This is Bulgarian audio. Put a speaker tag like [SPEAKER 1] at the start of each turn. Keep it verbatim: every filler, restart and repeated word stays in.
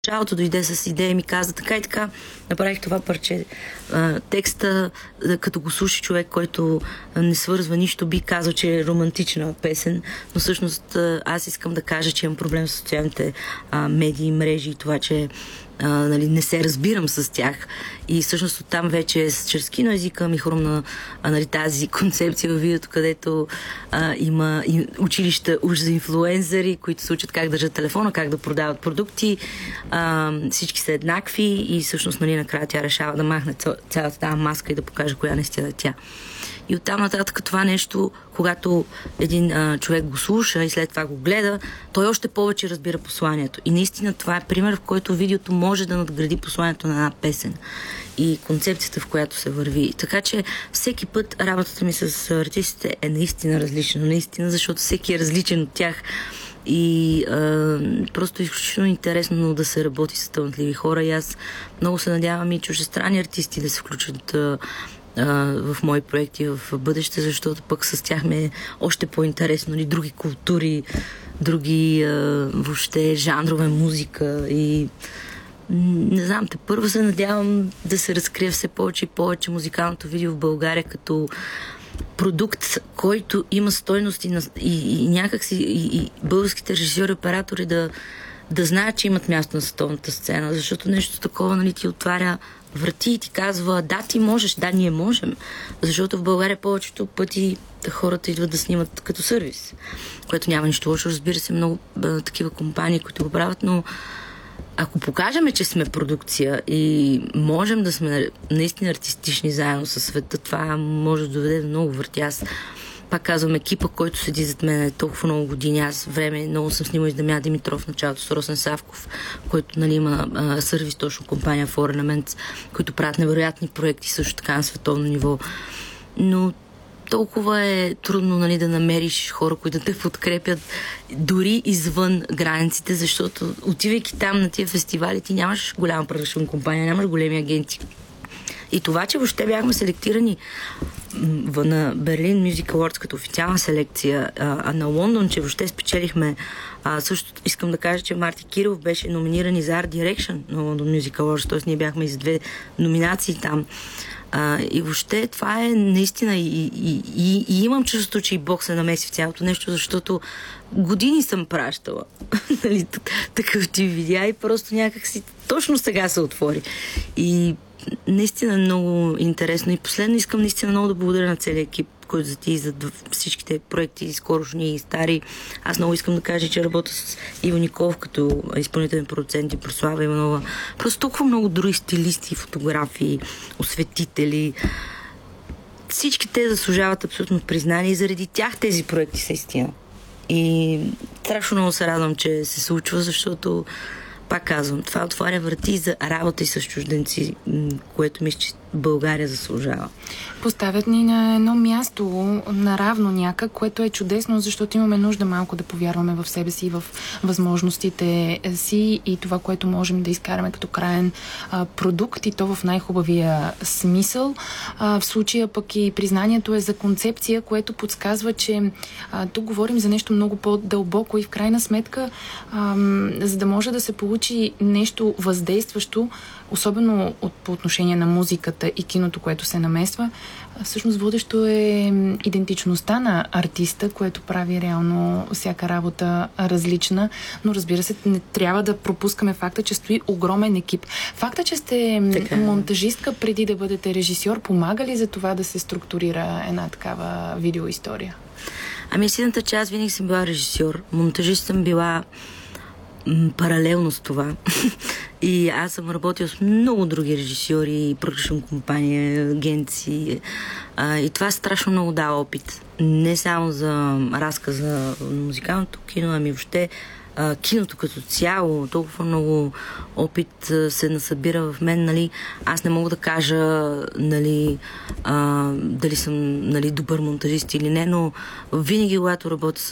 [SPEAKER 1] началото дойде с идея и ми каза така и така, направих това парче. А, текста, като го слуша човек, който не свързва нищо, би казал, че е романтична песен, но всъщност аз искам да кажа, че имам проблем с социалните а, медии, мрежи и това, че а, нали, не се разбирам с тях. И всъщност оттам вече чрез киноезика ми хрумна а, нали, тази концепция във видеото, където а, има и училища уж за инфлуенсъри, които се учат как държат телефона, как да продават продукти. А, всички са еднакви и всъщност нали, накрая тя решава да махне цялата тази маска и да покаже коя наистина е тя. И оттам нататък това нещо, когато един а, човек го слуша и след това го гледа, той още повече разбира посланието. И наистина това е пример, в който видеото може да надгради посланието на една песен и концепцията, в която се върви. Така че всеки път работата ми с артистите е наистина различна. Наистина, защото всеки е различен от тях. И а, просто е изключително интересно да се работи с талантливи хора. И аз много се надявам и чуждестранни артисти да се включат а, в мои проекти в бъдеще, защото пък с тях ми е още по-интересно и други култури, други а, въобще жанрове музика и не знам, те първо се надявам да се разкрие все повече и повече музикалното видео в България като продукт, който има стойност и, и, и някакси и, и българските режисьори, оператори да, да знаят, че имат място на световната сцена, защото нещо такова нали, ти отваря врати и ти казва, да, ти можеш, да, ние можем. Защото в България повечето пъти хората идват да снимат като сервис, което няма нищо лошо. Разбира се, много а, такива компании, които го правят, но ако покажем, че сме продукция и можем да сме наистина артистични заедно със света, това може да доведе до много върти. Аз пак казвам, екипа, който седи зад мен е толкова много години. Аз време много съм снимал с Дамян Димитров в началото, с Росен Савков, който нали, има а, сервис, точно компания For Elements, които правят невероятни проекти също така на световно ниво. Но толкова е трудно нали, да намериш хора, които да те подкрепят дори извън границите, защото отивайки там на тия фестивали, ти нямаш голяма продъкшн компания, нямаш големи агенти. И това, че въобще бяхме селектирани на Берлин Music Awards като официална селекция, а на Лондон, че въобще спечелихме. А, също искам да кажа, че Марти Кирилов беше номиниран и за Art Direction на London Music Awards, т.е. ние бяхме и за две номинации там. А, и въобще това е наистина и, и, и, и имам чувството, че и Бог се намеси в цялото нещо, защото години съм пращала нали, такъв ти видеа и просто някак си точно сега се отвори. И наистина е много интересно. И последно искам наистина много да благодаря на целия екип, който за ти, за всичките проекти, скорошни и стари. Аз много искам да кажа, че работя с Иво Николов като изпълнителен продуцент и Прослава Иванова. Просто толкова много други стилисти, фотографии, осветители. Всички те заслужават абсолютно признание и заради тях тези проекти са истина. И страшно много се радвам, че се случва, защото пак казвам, това отваря врати за работа и с чужденци, което мисля, че България заслужава.
[SPEAKER 2] Поставят ни на едно място наравно някак, което е чудесно, защото имаме нужда малко да повярваме в себе си, в възможностите си и това, което можем да изкараме като краен а, продукт и то в най-хубавия смисъл. А, в случая пък и признанието е за концепция, което подсказва, че а, тук говорим за нещо много по-дълбоко и в крайна сметка, а, за да може да се получи нещо въздействащо, особено от, по отношение на музиката и киното, което се намесва, всъщност водещо е идентичността на артиста, което прави реално всяка работа различна, но разбира се, не трябва да пропускаме факта, че стои огромен екип. Факта, че сте така монтажистка преди да бъдете режисьор, помага ли за това да се структурира една такава видеоистория?
[SPEAKER 1] Ами истината, че аз винаги съм била режисьор. Монтажист съм била паралелно с това. И аз съм работила с много други режисьори, продъкшн компании, агенции. А, и това страшно много дава опит. Не само за разказа на музикалното кино, ами въобще а, киното като цяло. Толкова много опит а, се насъбира в мен. Нали. Аз не мога да кажа нали, а, дали съм нали, добър монтажист или не, но винаги, когато работя с